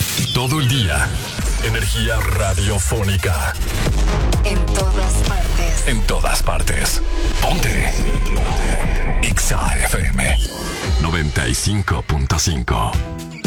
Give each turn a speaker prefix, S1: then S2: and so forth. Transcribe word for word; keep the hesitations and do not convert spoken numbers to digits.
S1: Todo el día. Energía radiofónica.
S2: En todas partes.
S1: En todas partes. Ponte. Ponte. Exa F M noventa y cinco punto cinco.